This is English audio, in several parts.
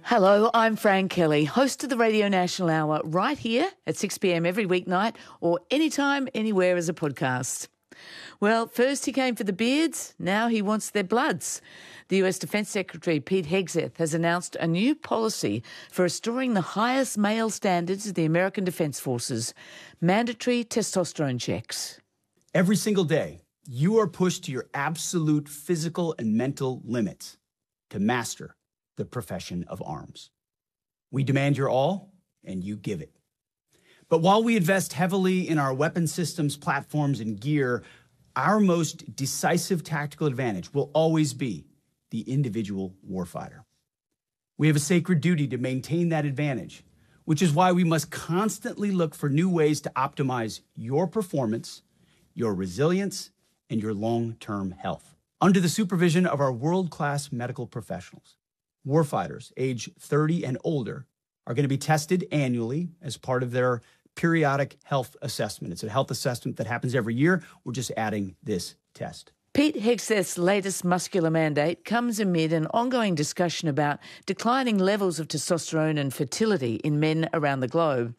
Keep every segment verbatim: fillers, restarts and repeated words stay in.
Hello, I'm Fran Kelly, host of the Radio National Hour, right here at six p m every weeknight or anytime, anywhere as a podcast. Well, first he came for the beards, now he wants their bloods. The U S Defence Secretary Pete Hegseth has announced a new policy for restoring the highest male standards of the American Defence Forces, mandatory testosterone checks. Every single day, you are pushed to your absolute physical and mental limits to master the profession of arms. We demand your all, and you give it. But while we invest heavily in our weapon systems, platforms, and gear, our most decisive tactical advantage will always be the individual warfighter. We have a sacred duty to maintain that advantage, which is why we must constantly look for new ways to optimize your performance, your resilience, and your long-term health. Under the supervision of our world-class medical professionals, warfighters age thirty and older are going to be tested annually as part of their periodic health assessment. It's a health assessment that happens every year. We're just adding this test. Pete Hegseth's latest muscular mandate comes amid an ongoing discussion about declining levels of testosterone and fertility in men around the globe.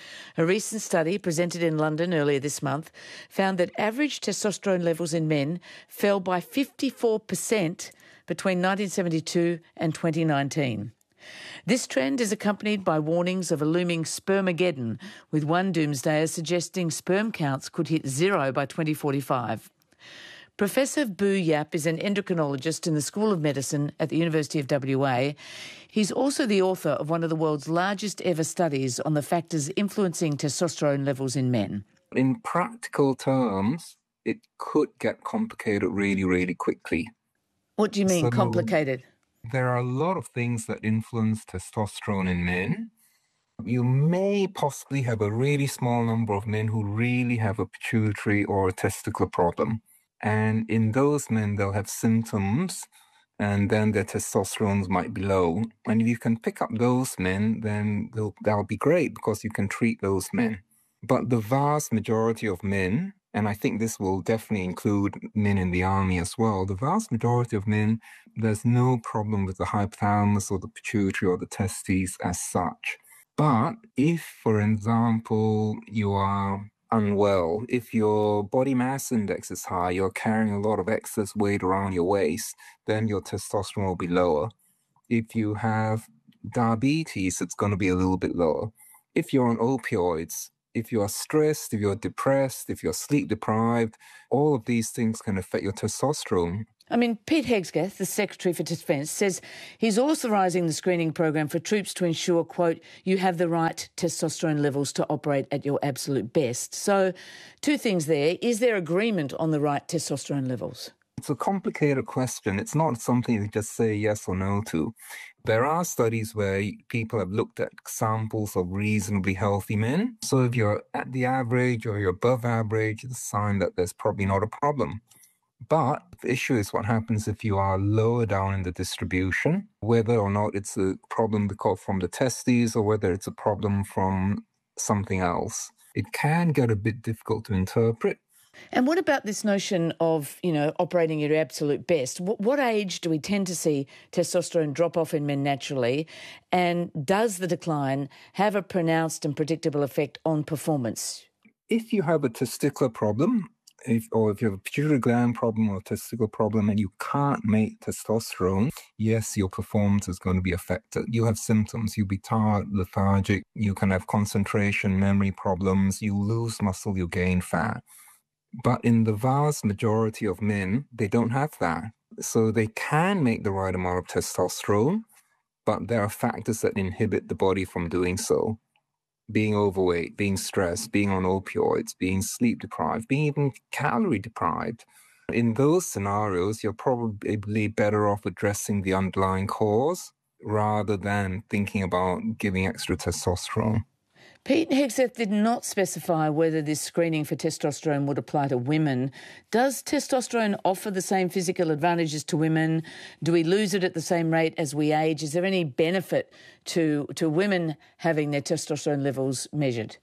A recent study presented in London earlier this month found that average testosterone levels in men fell by fifty-four percent between nineteen seventy-two and twenty nineteen. This trend is accompanied by warnings of a looming spermageddon, with one doomsdayer suggesting sperm counts could hit zero by twenty forty-five. Professor Bu Yap is an endocrinologist in the School of Medicine at the University of W A. He's also the author of one of the world's largest ever studies on the factors influencing testosterone levels in men. In practical terms, it could get complicated really, really quickly. What do you mean, So, complicated? There are a lot of things that influence testosterone in men. You may possibly have a really small number of men who really have a pituitary or a testicular problem. And in those men, they'll have symptoms, and then their testosterone might be low. And if you can pick up those men, then they'll, that'll be great because you can treat those men. But the vast majority of men, and I think this will definitely include men in the army as well, the vast majority of men, there's no problem with the hypothalamus or the pituitary or the testes as such. But if, for example, you are unwell, if your body mass index is high, you're carrying a lot of excess weight around your waist, then your testosterone will be lower. If you have diabetes, it's going to be a little bit lower. If you're on opioids, if you are stressed, if you're depressed, if you're sleep deprived, all of these things can affect your testosterone. I mean, Pete Hegseth, the Secretary for Defence, says he's authorising the screening program for troops to ensure, quote, you have the right testosterone levels to operate at your absolute best. So two things there. Is there agreement on the right testosterone levels? It's a complicated question. It's not something you just say yes or no to. There are studies where people have looked at samples of reasonably healthy men. So if you're at the average or you're above average, it's a sign that there's probably not a problem. But the issue is what happens if you are lower down in the distribution, whether or not it's a problem because from the testes or whether it's a problem from something else. It can get a bit difficult to interpret. And what about this notion of, you know, operating at your absolute best? What, what age do we tend to see testosterone drop off in men naturally? And does the decline have a pronounced and predictable effect on performance? If you have a testicular problem, If, or if you have a pituitary gland problem or a testicular problem and you can't make testosterone, yes, your performance is going to be affected. You have symptoms. You'll be tired, lethargic. You can have concentration, memory problems. You lose muscle, you gain fat. But in the vast majority of men, they don't have that. So they can make the right amount of testosterone, but there are factors that inhibit the body from doing so. Being overweight, being stressed, being on opioids, being sleep deprived, being even calorie deprived. In those scenarios, you're probably better off addressing the underlying cause rather than thinking about giving extra testosterone. Pete Hegseth did not specify whether this screening for testosterone would apply to women. Does testosterone offer the same physical advantages to women? Do we lose it at the same rate as we age? Is there any benefit to, to women having their testosterone levels measured?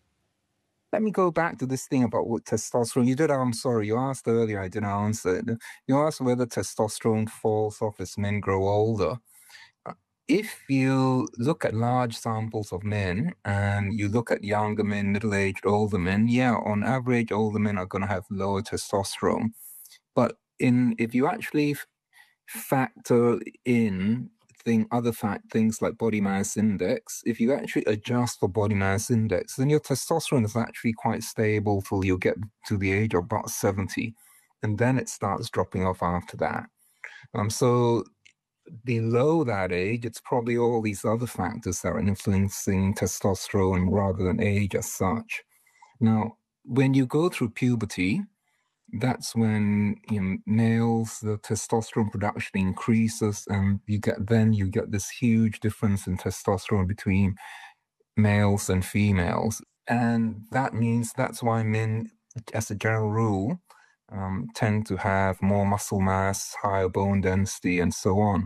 Let me go back to this thing about what testosterone. You did, I'm sorry, you asked earlier, I didn't answer it. You asked whether testosterone falls off as men grow older. if you look at large samples of men and you look at younger men, middle-aged, older men, yeah, on average, older men are going to have lower testosterone. But in if you actually f- factor in thing, other fact things like body mass index, if you actually adjust for body mass index, then your testosterone is actually quite stable till you get to the age of about seventy, and then it starts dropping off after that. Um, so below that age, it's probably all these other factors that are influencing testosterone rather than age as such. Now, when you go through puberty, that's when, you know, males, the testosterone production increases, and you get then you get this huge difference in testosterone between males and females. And that means that's why men, as a general rule, um, tend to have more muscle mass, higher bone density, and so on.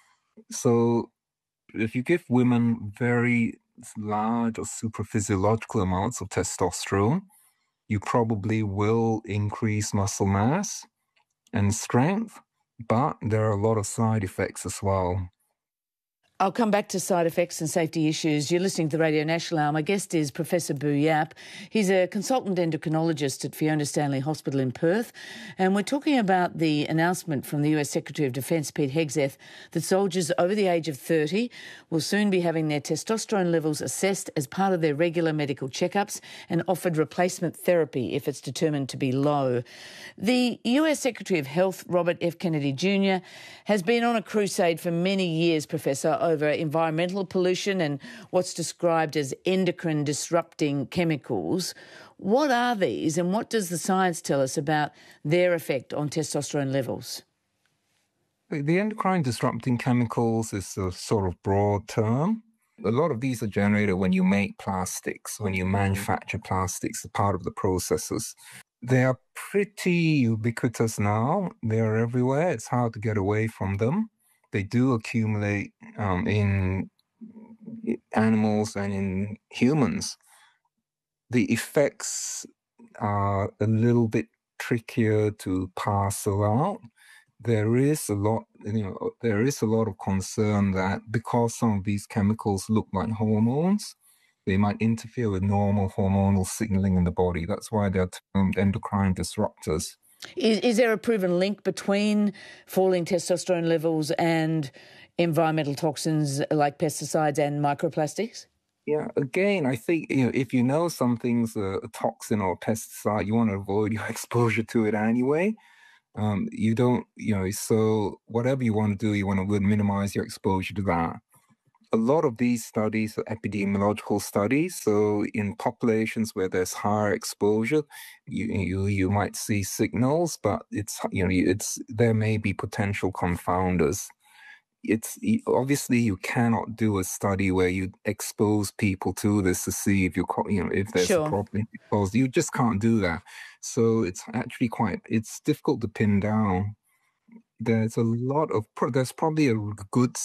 So if you give women very large or supraphysiological amounts of testosterone, you probably will increase muscle mass and strength, but there are a lot of side effects as well. I'll come back to side effects and safety issues. You're listening to the Radio National Hour. My guest is Professor Bu Yap. He's a consultant endocrinologist at Fiona Stanley Hospital in Perth. And we're talking about the announcement from the U S Secretary of Defence, Pete Hegseth, that soldiers over the age of thirty will soon be having their testosterone levels assessed as part of their regular medical checkups and offered replacement therapy if it's determined to be low. The U S Secretary of Health, Robert F. Kennedy Junior, has been on a crusade for many years, Professor, over environmental pollution and what's described as endocrine disrupting chemicals. What are these, and what does the science tell us about their effect on testosterone levels? The endocrine disrupting chemicals is a sort of broad term. A lot of these are generated when you make plastics, when you manufacture plastics, part of the processes. They are pretty ubiquitous now. They are everywhere. It's hard to get away from them. They do accumulate um, in animals and in humans. The effects are a little bit trickier to parcel out. There is a lot, you know, there is a lot of concern that because some of these chemicals look like hormones, they might interfere with normal hormonal signaling in the body. That's why they're termed endocrine disruptors. Is, is there a proven link between falling testosterone levels and environmental toxins like pesticides and microplastics? Yeah, again, I think, you know, if you know something's a, a toxin or a pesticide, you want to avoid your exposure to it anyway. Um, you don't, you know, so whatever you want to do, you want to minimize your exposure to that. A lot of these studies are epidemiological studies. So in populations where there's higher exposure, you you you might see signals, but it's, you know, it's there may be potential confounders. It's obviously you cannot do a study where you expose people to this to see if you you know if there's Sure. a problem, because you just can't do that. So it's actually quite it's difficult to pin down. There's a lot of there's probably a good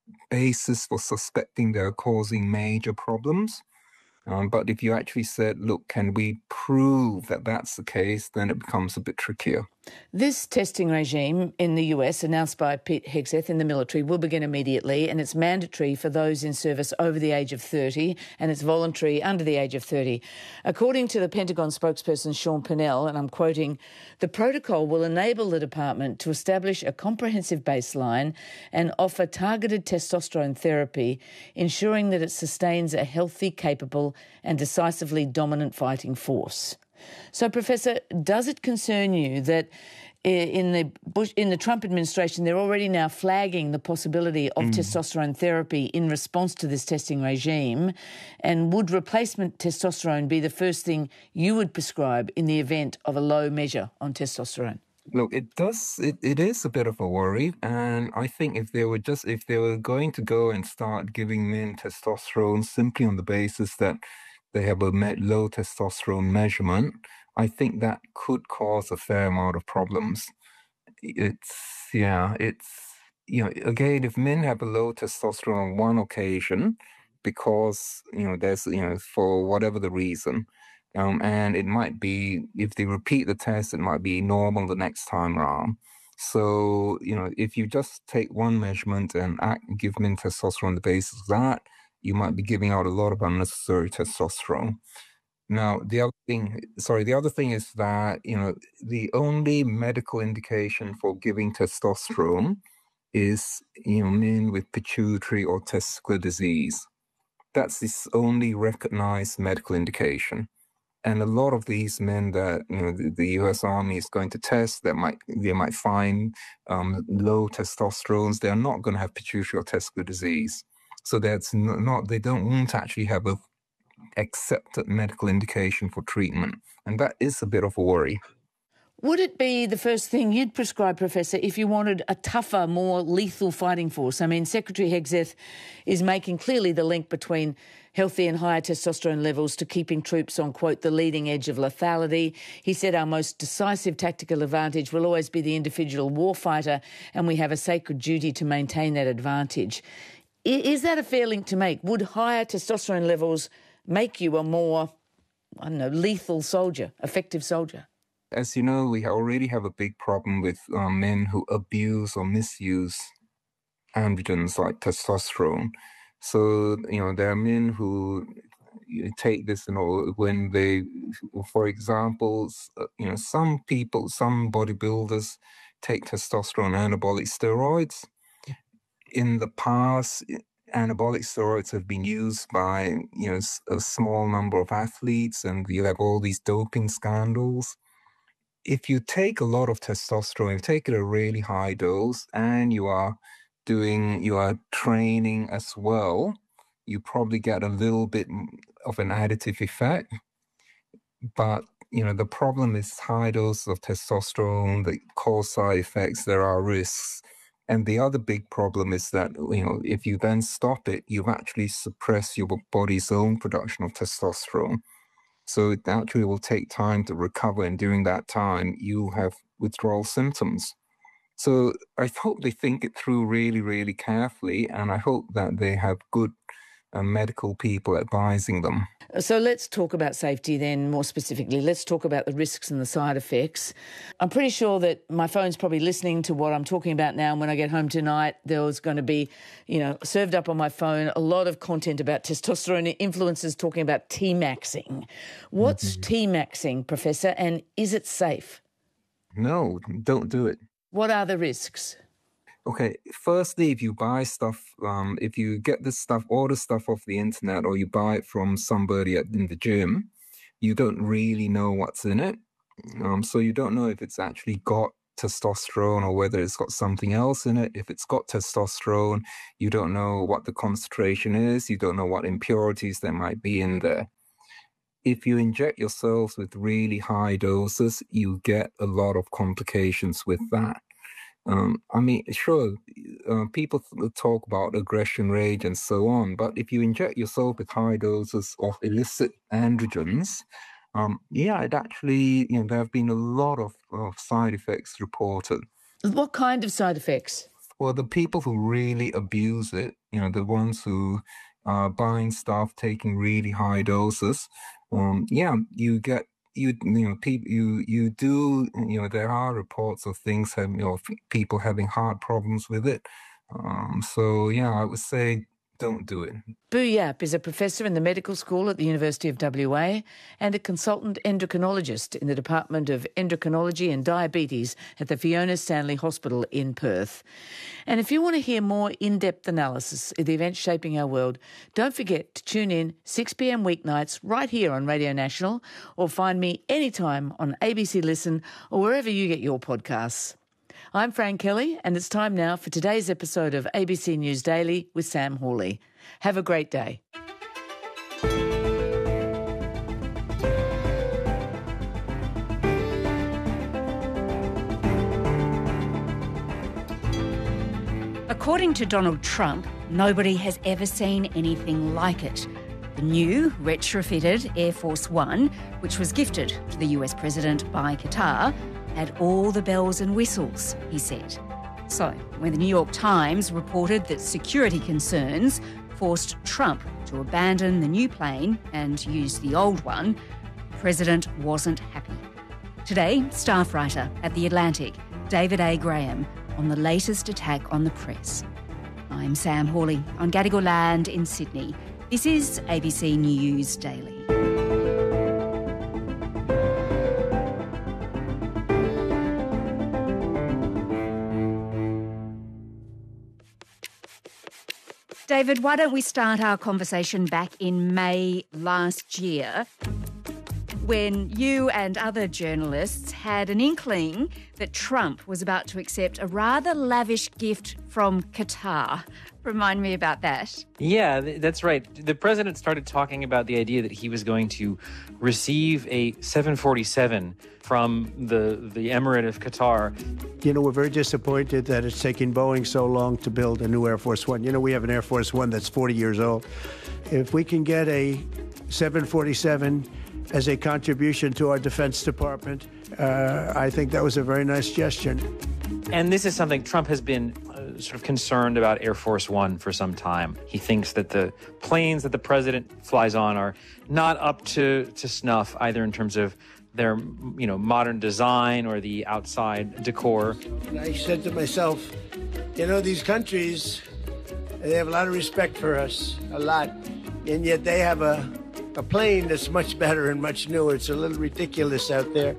basis for suspecting they're causing major problems. Um, but if you actually said, look, can we prove that that's the case, then it becomes a bit trickier. This testing regime in the U S, announced by Pete Hegseth in the military, will begin immediately, and it's mandatory for those in service over the age of thirty, and it's voluntary under the age of thirty. According to the Pentagon spokesperson Sean Pennell, and I'm quoting, the protocol will enable the department to establish a comprehensive baseline and offer targeted testosterone therapy, ensuring that it sustains a healthy, capable and decisively dominant fighting force. So, Professor, does it concern you that in the Bush, in the Trump administration, they're already now flagging the possibility of mm. testosterone therapy in response to this testing regime? And would replacement testosterone be the first thing you would prescribe in the event of a low measure on testosterone? Look, it does. It, it is a bit of a worry, and I think if they were just if they were going to go and start giving men testosterone simply on the basis that they have a low testosterone measurement, I think that could cause a fair amount of problems. It's, yeah, it's, you know, again, if men have a low testosterone on one occasion, because, you know, there's, you know, for whatever the reason, um, and it might be, if they repeat the test, it might be normal the next time around. So, you know, if you just take one measurement and act, give men testosterone on the basis of that, you might be giving out a lot of unnecessary testosterone. Now, the other thing, sorry, the other thing is that, you know, the only medical indication for giving testosterone is, you know, men with pituitary or testicular disease. That's the only recognized medical indication. And a lot of these men that, you know, the, the U S Army is going to test, that might they might find um, low testosterones, they're not going to have pituitary or testicular disease. So that's not, they don't won't actually have a accepted medical indication for treatment. And that is a bit of a worry. Would it be the first thing you'd prescribe, Professor, if you wanted a tougher, more lethal fighting force? I mean, Secretary Hegseth is making clearly the link between healthy and higher testosterone levels to keeping troops on, quote, the leading edge of lethality. He said our most decisive tactical advantage will always be the individual warfighter, and we have a sacred duty to maintain that advantage. Is that a fair link to make? Would higher testosterone levels make you a more, I don't know, lethal soldier, effective soldier? As you know, we already have a big problem with uh, men who abuse or misuse androgens like testosterone. So, you know, there are men who take this, you know, when they, for example, you know, some people, some bodybuilders take testosterone anabolic steroids. In the past, anabolic steroids have been used by, you know, a small number of athletes, and you have all these doping scandals. If you take a lot of testosterone, you take it a really high dose, and you are doing, you are training as well, you probably get a little bit of an additive effect. But, you know, the problem is high doses of testosterone that cause side effects, there are risks. And the other big problem is that, you know, if you then stop it, you've actually suppressed your body's own production of testosterone. So it actually will take time to recover, and during that time, you have withdrawal symptoms. So I hope they think it through really, really carefully, and I hope that they have good uh, medical people advising them. So let's talk about safety then more specifically. Let's talk about the risks and the side effects. I'm pretty sure that my phone's probably listening to what I'm talking about now, and when I get home tonight, there's going to be, you know, served up on my phone a lot of content about testosterone, influencers talking about T-maxing. What's mm-hmm. T-maxing, Professor, and is it safe? No, don't do it. What are the risks? Okay, firstly, if you buy stuff, um, if you get this stuff, order stuff off the internet, or you buy it from somebody at, in the gym, you don't really know what's in it. Um, so you don't know if it's actually got testosterone or whether it's got something else in it. If it's got testosterone, you don't know what the concentration is. You don't know what impurities there might be in there. If you inject yourselves with really high doses, you get a lot of complications with that. Um, I mean, sure, uh, people talk about aggression rage and so on, but if you inject yourself with high doses of illicit androgens, um, yeah, it actually, you know, there have been a lot of, of side effects reported. What kind of side effects? Well, the people who really abuse it, you know, the ones who are buying stuff, taking really high doses, um, yeah, you get You you know people you you do you know there are reports of things having, you know, people having heart problems with it. Um, so yeah, I would say don't do it. Bu Yap is a professor in the medical school at the University of W A and a consultant endocrinologist in the Department of Endocrinology and Diabetes at the Fiona Stanley Hospital in Perth. And if you want to hear more in-depth analysis of the events shaping our world, don't forget to tune in six p.m. weeknights right here on Radio National, or find me anytime on A B C Listen or wherever you get your podcasts. I'm Fran Kelly, and it's time now for today's episode of A B C News Daily with Sam Hawley. Have a great day. According to Donald Trump, nobody has ever seen anything like it. The new, retrofitted Air Force One, which was gifted to the U S president by Qatar, had all the bells and whistles, he said. So, when the New York Times reported that security concerns forced Trump to abandon the new plane and use the old one, the president wasn't happy. Today, staff writer at The Atlantic, David A. Graham on the latest attack on the press. I'm Sam Hawley on Gadigal land in Sydney. This is A B C News Daily. David, why don't we start our conversation back in May last year, when you and other journalists had an inkling that Trump was about to accept a rather lavish gift from Qatar. Remind me about that. Yeah, that's right. The president started talking about the idea that he was going to receive a seven forty-seven from the, the Emirate of Qatar. You know, we're very disappointed that it's taking Boeing so long to build a new Air Force One. You know, we have an Air Force One that's forty years old. If we can get a seven forty-seven as a contribution to our Defense Department, uh, I think that was a very nice gesture. And this is something Trump has been uh, sort of concerned about Air Force One for some time. He thinks that the planes that the president flies on are not up to, to snuff, either in terms of their, you know, modern design or the outside decor. And I said to myself, you know, these countries, they have a lot of respect for us, a lot. And yet they have a, a plane that's much better and much newer. It's a little ridiculous out there.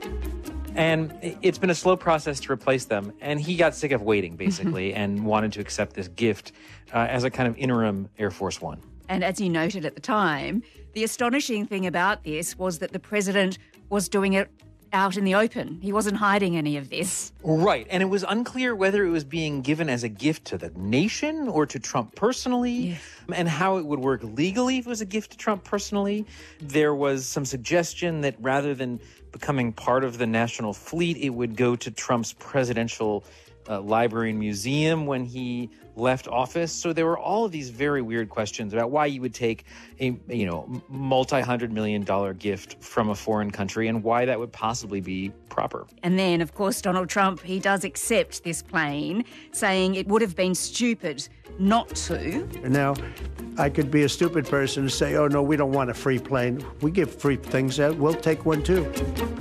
And it's been a slow process to replace them. And he got sick of waiting, basically, and wanted to accept this gift uh, as a kind of interim Air Force One. And as you noted at the time, the astonishing thing about this was that the president was doing it out in the open. He wasn't hiding any of this. Right. And it was unclear whether it was being given as a gift to the nation or to Trump personally, yes, and how it would work legally if it was a gift to Trump personally. There was some suggestion that rather than becoming part of the national fleet, it would go to Trump's presidential uh, library and museum when he left office. So there were all of these very weird questions about why you would take a, you know, multi-hundred million dollar gift from a foreign country and why that would possibly be proper. And then, of course, Donald Trump, he does accept this plane, saying it would have been stupid not to. Now, I could be a stupid person and say, oh, no, we don't want a free plane. We give free things out. We'll take one, too.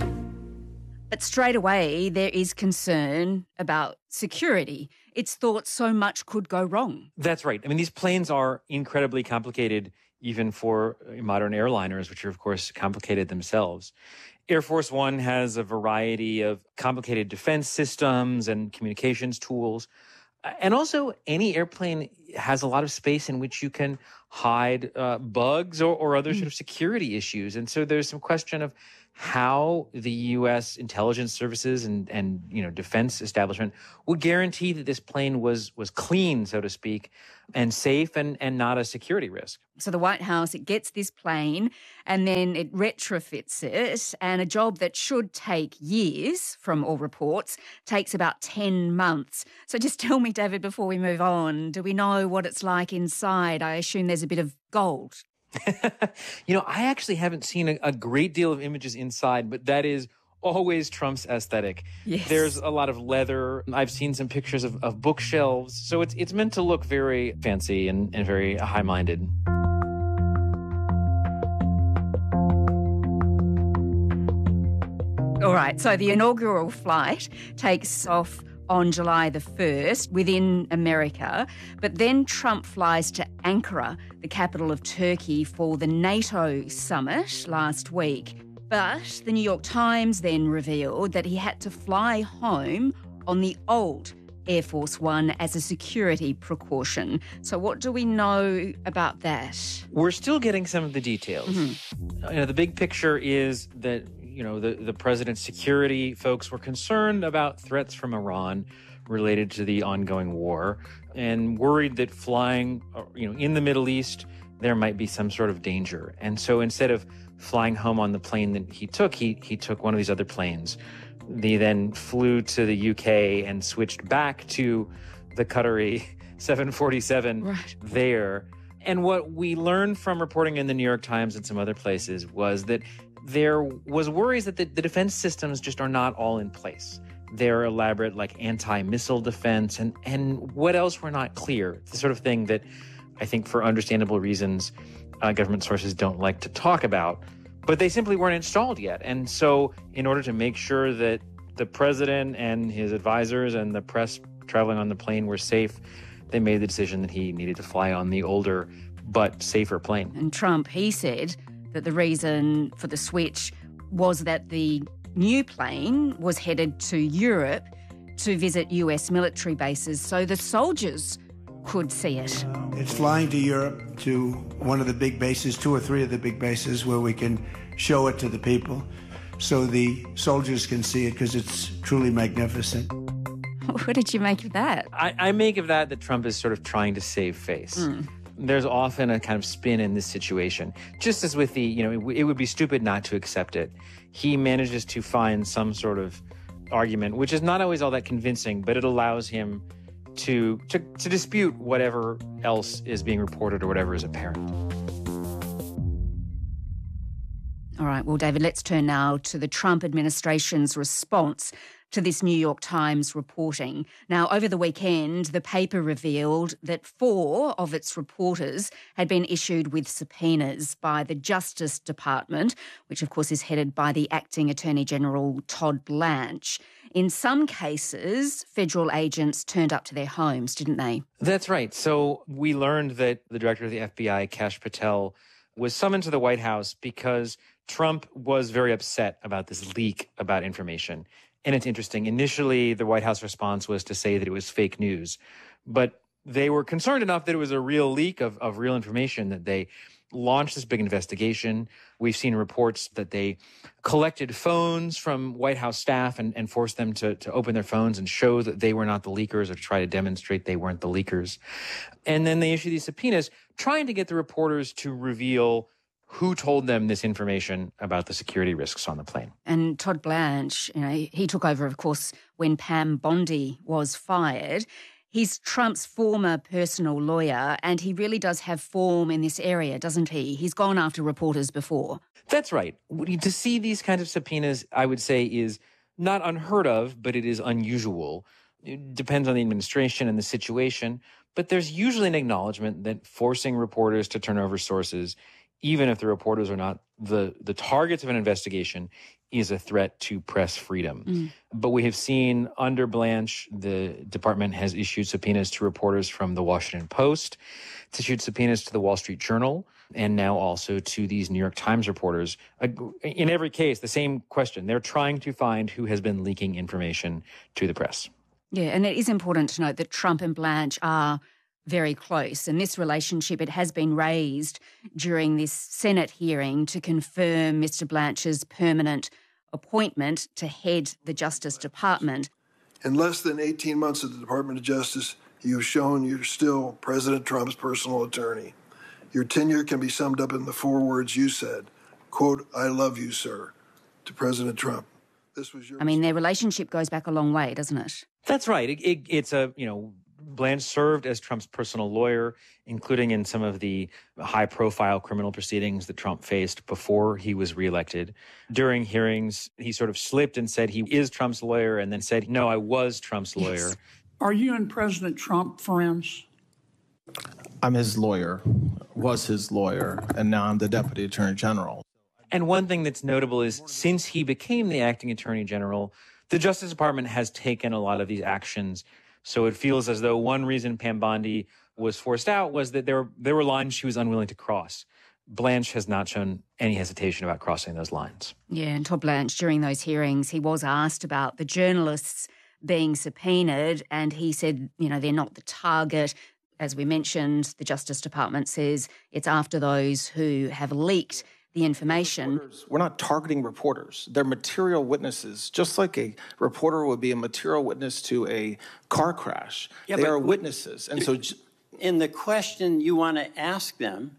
But straight away, there is concern about security. It's thought so much could go wrong. That's right. I mean, these planes are incredibly complicated, even for modern airliners, which are, of course, complicated themselves. Air Force One has a variety of complicated defense systems and communications tools. And also, any airplane has a lot of space in which you can hide uh, bugs or, or other sort of security issues. And so there's some question of how the U S intelligence services and, and you know, defense establishment would guarantee that this plane was was clean, so to speak, and safe and, and not a security risk. So the White House, it gets this plane and then it retrofits it, and a job that should take years, from all reports, takes about ten months. So just tell me, David, before we move on, do we know what it's like inside? I assume there's a bit of gold. You know, I actually haven't seen a, a great deal of images inside, but that is always Trump's aesthetic. Yes. There's a lot of leather. I've seen some pictures of, of bookshelves. So it's it's meant to look very fancy and, and very high-minded. All right, so the inaugural flight takes off on July the first within America, but then Trump flies to Ankara, the capital of Turkey, for the NATO summit last week. But the New York Times then revealed that he had to fly home on the old Air Force One as a security precaution. So what do we know about that? We're still getting some of the details. Mm-hmm. You know, the big picture is that you know, the, the president's security folks were concerned about threats from Iran related to the ongoing war and worried that flying, you know, in the Middle East, there might be some sort of danger. And so instead of flying home on the plane that he took, he, he took one of these other planes. They then flew to the U K and switched back to the Qatari seven forty-seven right. there. And what we learned from reporting in the New York Times and some other places was that there was worries that the, the defense systems just are not all in place. They're elaborate, like anti-missile defense, and, and what else were not clear. The sort of thing that I think for understandable reasons, uh, government sources don't like to talk about, but they simply weren't installed yet. And so in order to make sure that the president and his advisors and the press traveling on the plane were safe, they made the decision that he needed to fly on the older but safer plane. And Trump, he said that the reason for the switch was that the new plane was headed to Europe to visit U S military bases so the soldiers could see it. It's flying to Europe, to one of the big bases, two or three of the big bases where we can show it to the people so the soldiers can see it because it's truly magnificent. What did you make of that? I, I make of that that Trump is sort of trying to save face. Mm. There's often a kind of spin in this situation. Just as with the, you know, it, it would be stupid not to accept it. He manages to find some sort of argument, which is not always all that convincing, but it allows him to, to, to dispute whatever else is being reported or whatever is apparent. All right, well, David, let's turn now to the Trump administration's response to this New York Times reporting. Now, over the weekend, the paper revealed that four of its reporters had been issued with subpoenas by the Justice Department, which of course is headed by the acting Attorney General Todd Blanche. In some cases, federal agents turned up to their homes, didn't they? That's right. So we learned that the director of the F B I, Kash Patel, was summoned to the White House because Trump was very upset about this leak about information. And it's interesting. Initially, the White House response was to say that it was fake news. But they were concerned enough that it was a real leak of, of real information that they launched this big investigation. We've seen reports that they collected phones from White House staff and, and forced them to, to open their phones and show that they were not the leakers or to try to demonstrate they weren't the leakers. And then they issued these subpoenas trying to get the reporters to reveal who told them this information about the security risks on the plane. And Todd Blanche, you know, he took over, of course, when Pam Bondi was fired. He's Trump's former personal lawyer, and he really does have form in this area, doesn't he? He's gone after reporters before. That's right. To see these kinds of subpoenas, I would say, is not unheard of, but it is unusual. It depends on the administration and the situation. But there's usually an acknowledgement that forcing reporters to turn over sources, even if the reporters are not the, the targets of an investigation, is a threat to press freedom. Mm. But we have seen under Blanche, the department has issued subpoenas to reporters from the Washington Post. It's issued subpoenas to the Wall Street Journal, and now also to these New York Times reporters. In every case, the same question. They're trying to find who has been leaking information to the press. Yeah, and it is important to note that Trump and Blanche are very close. And this relationship, it has been raised during this Senate hearing to confirm Mister Blanche's permanent appointment to head the Justice Department. In less than eighteen months at the Department of Justice, you have shown you're still President Trump's personal attorney. Your tenure can be summed up in the four words you said, quote, "I love you, sir," to President Trump. This was your I mean, their relationship goes back a long way, doesn't it? That's right. It, it, it's a, you know, Blanche served as Trump's personal lawyer, including in some of the high-profile criminal proceedings that Trump faced before he was reelected. During hearings, he sort of slipped and said he is Trump's lawyer and then said, no, I was Trump's lawyer. Yes. Are you and President Trump friends? I'm his lawyer, was his lawyer, and now I'm the Deputy Attorney General. And one thing that's notable is since he became the acting Attorney General, the Justice Department has taken a lot of these actions. So it feels as though one reason Pam Bondi was forced out was that there were, there were lines she was unwilling to cross. Blanche has not shown any hesitation about crossing those lines. Yeah, and Todd Blanche, during those hearings, he was asked about the journalists being subpoenaed, and he said, you know, they're not the target. As we mentioned, the Justice Department says it's after those who have leaked the information. We're not targeting reporters. They're material witnesses, just like a reporter would be a material witness to a car crash. Yeah, they are witnesses. And so, and the question you want to ask them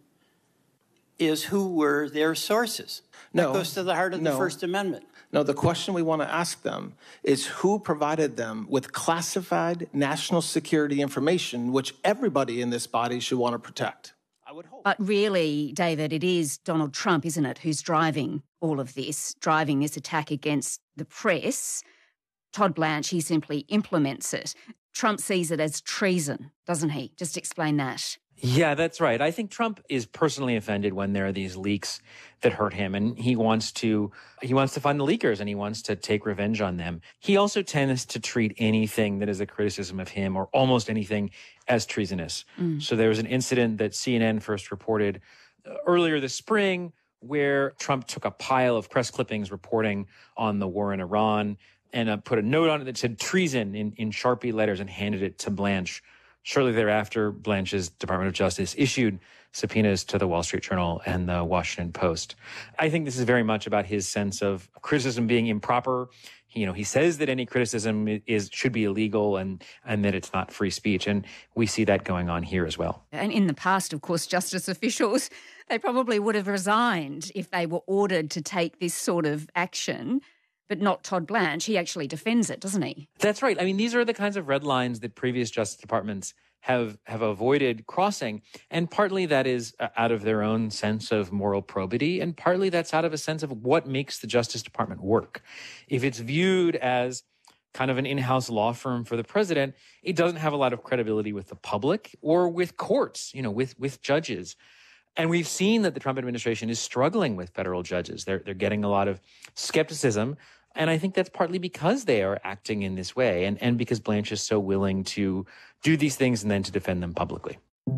is who were their sources? No. That goes to the heart of no, the First Amendment. No, the question we want to ask them is who provided them with classified national security information, which everybody in this body should want to protect. I would hope. But really, David, it is Donald Trump, isn't it, who's driving all of this, driving this attack against the press. Todd Blanche, he simply implements it. Trump sees it as treason, doesn't he? Just explain that. Yeah, that's right. I think Trump is personally offended when there are these leaks that hurt him, and he wants to he wants to find the leakers and he wants to take revenge on them. He also tends to treat anything that is a criticism of him or almost anything as treasonous. Mm. So there was an incident that C N N first reported earlier this spring where Trump took a pile of press clippings reporting on the war in Iran and uh, put a note on it that said treason in, in Sharpie letters and handed it to Blanche. Shortly thereafter, Blanche's Department of Justice issued subpoenas to the Wall Street Journal and the Washington Post. I think this is very much about his sense of criticism being improper. You know, he says that any criticism is should be illegal and, and that it's not free speech. And we see that going on here as well. And in the past, of course, justice officials, they probably would have resigned if they were ordered to take this sort of action. But not Todd Blanche. He actually defends it, doesn't he? That's right. I mean, these are the kinds of red lines that previous Justice Departments have have avoided crossing. And partly that is out of their own sense of moral probity, and partly that's out of a sense of what makes the Justice Department work. If it's viewed as kind of an in-house law firm for the president, it doesn't have a lot of credibility with the public or with courts, you know, with, with judges. And we've seen that the Trump administration is struggling with federal judges. They're, they're getting a lot of skepticism. And I think that's partly because they are acting in this way and, and because Blanche is so willing to do these things and then to defend them publicly.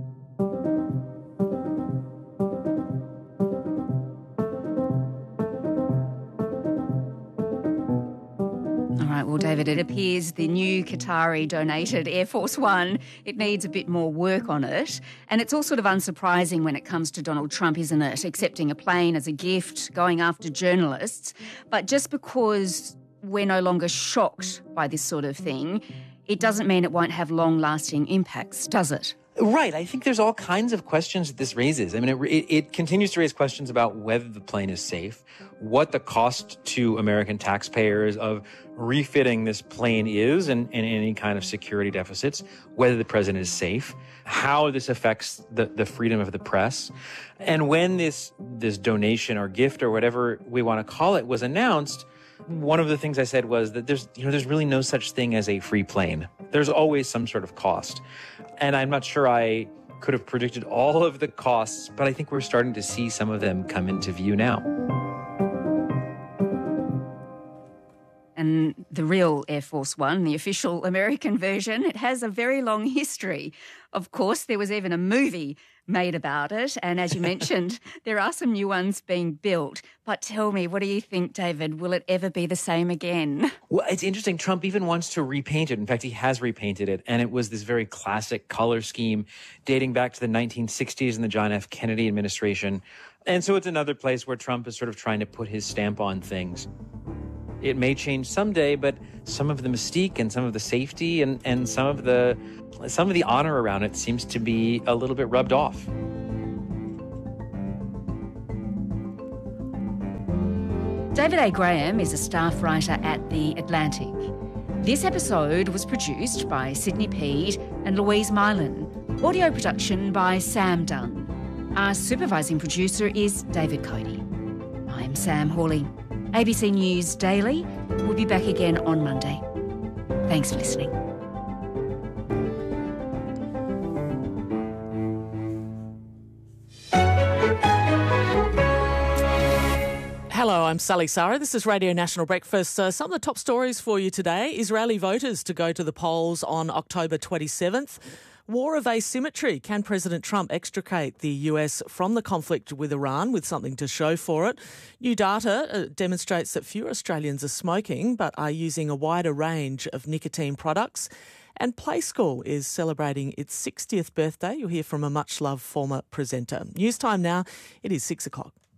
Well, David, it appears the new Qatari-donated Air Force One, it needs a bit more work on it. And it's all sort of unsurprising when it comes to Donald Trump, isn't it? Accepting a plane as a gift, going after journalists. But just because we're no longer shocked by this sort of thing, it doesn't mean it won't have long-lasting impacts, does it? Right. I think there's all kinds of questions that this raises. I mean, it, it, it continues to raise questions about whether the plane is safe, what the cost to American taxpayers of refitting this plane is and, and any kind of security deficits, whether the president is safe, how this affects the, the freedom of the press. And when this, this donation or gift or whatever we want to call it was announced, one of the things I said was that there's, you know, there's really no such thing as a free plane. There's always some sort of cost. And I'm not sure I could have predicted all of the costs, but I think we're starting to see some of them come into view now. And the real Air Force One, the official American version, it has a very long history. Of course, there was even a movie made about it. And as you mentioned, there are some new ones being built. But tell me, what do you think, David? Will it ever be the same again? Well, it's interesting. Trump even wants to repaint it. In fact, he has repainted it. And it was this very classic color scheme dating back to the nineteen sixties and the John F. Kennedy administration. And so it's another place where Trump is sort of trying to put his stamp on things. It may change someday, but some of the mystique and some of the safety and, and some of the some of the honor around it seems to be a little bit rubbed off. David A. Graham is a staff writer at The Atlantic. This episode was produced by Sydney Peed and Louise Mylan. Audio production by Sam Dunn. Our supervising producer is David Cody. I'm Sam Hawley. A B C News Daily will be back again on Monday. Thanks for listening. Hello, I'm Sally Sara. This is Radio National Breakfast. Uh, some of the top stories for you today. Israeli voters to go to the polls on October twenty-seventh. War of asymmetry. Can President Trump extricate the U S from the conflict with Iran with something to show for it? New data uh, demonstrates that fewer Australians are smoking but are using a wider range of nicotine products. And Play School is celebrating its sixtieth birthday. You'll hear from a much-loved former presenter. News time now. It is six o'clock.